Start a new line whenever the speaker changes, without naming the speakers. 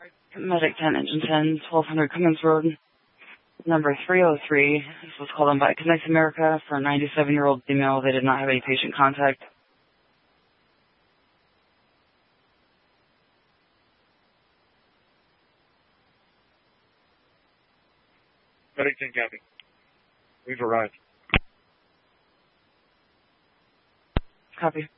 Medic 10, Engine 10, 1200 Cummins Road, number 303. This was called in by Connect America for a 97-year-old female. They did not have any patient contact.
Medic 10 copy. We've arrived.
Copy.